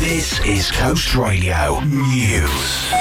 This is Coast Radio News.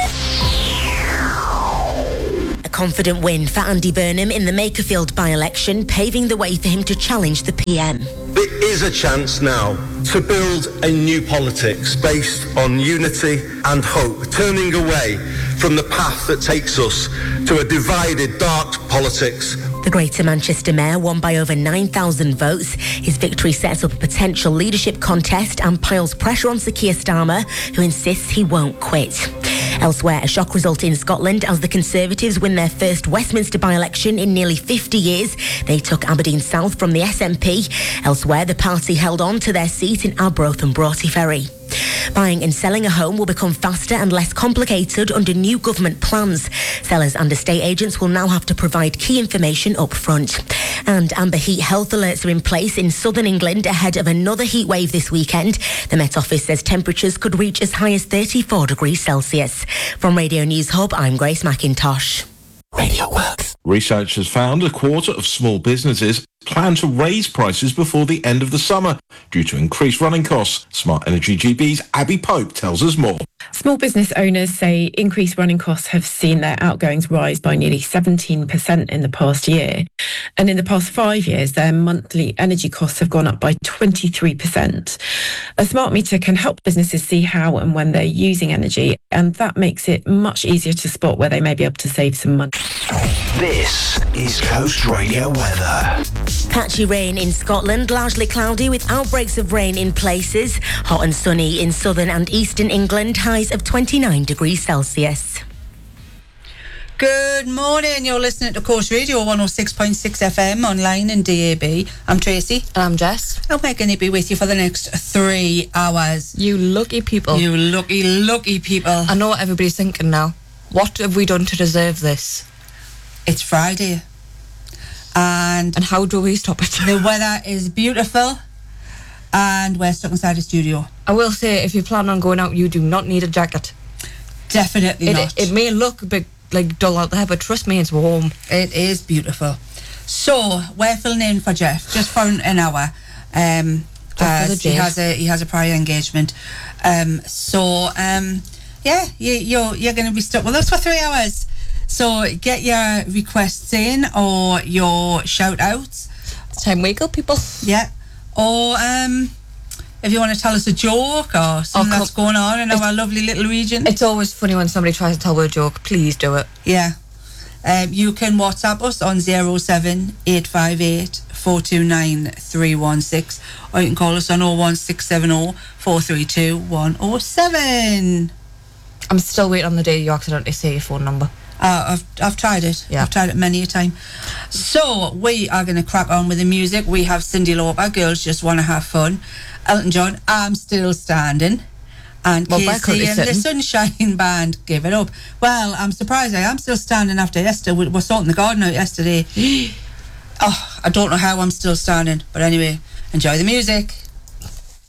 A confident win for Andy Burnham in the Makerfield by-election, paving the way for him to challenge the PM. There is a chance now to build a new politics based on unity and hope, turning away from the path that takes us to a divided, dark politics. The Greater Manchester Mayor won by over 9,000 votes. His victory sets up a potential leadership contest and piles pressure on Sir Keir Starmer, who insists he won't quit. Elsewhere, a shock result in Scotland as the Conservatives win their first Westminster by-election in nearly 50 years. They took Aberdeen South from the SNP. Elsewhere, the party held on to their seat in Arbroath and Broughty Ferry. Buying and selling a home will become faster and less complicated under new government plans. Sellers and estate agents will now have to provide key information up front. And amber heat health alerts are in place in southern England ahead of another heat wave this weekend. The Met Office says temperatures could reach as high as 34 degrees Celsius. From Radio News Hub, I'm Grace McIntosh. Radio Works. Research has found a quarter of small businesses plan to raise prices before the end of the summer due to increased running costs. Smart Energy GB's Abby Pope tells us more. Small business owners say increased running costs have seen their outgoings rise by nearly 17% in the past year. And in the past 5 years, their monthly energy costs have gone up by 23%. A smart meter can help businesses see how and when they're using energy, and that makes it much easier to spot where they may be able to save some money. This is Coast Radio weather. Patchy rain in Scotland, largely cloudy with outbreaks of rain in places. Hot and sunny in southern and eastern England, highs of 29 degrees Celsius. Good morning, you're listening to Coast Radio 106.6 FM online and DAB. I'm Tracy. And I'm Jess. And we're going to be with you for the next 3 hours. You lucky people. You lucky people. I know what everybody's thinking now. What have we done to deserve this? It's Friday. And how do we stop it? The weather is beautiful and we're stuck inside the studio. I will say, if you plan on going out, you do not need a jacket. Definitely not. It may look a bit like dull out there, but trust me, it's warm. It is beautiful. So we're filling in for Jeff just for an hour. As he has a prior engagement. Yeah, you're going to be stuck with us for 3 hours. So get your requests in or your shout outs. It's time wake up, people. Yeah. Or if you want to tell us a joke or something that's going on in our lovely little region. It's always funny when somebody tries to tell a joke. Please do it. Yeah. You can WhatsApp us on 07858 429 316, or you can call us on 01670 432 107. I'm still waiting on the day you accidentally say your phone number. I've tried it. Yeah. I've tried it many a time. So we are going to crack on with the music. We have Cyndi Lauper, Girls Just Want to Have Fun. Elton John, I'm Still Standing. And Casey and the Sunshine Band, Give It Up. Well, I'm surprised I am still standing after yesterday. We were sorting the garden out yesterday. I don't know how I'm still standing. But anyway, enjoy the music.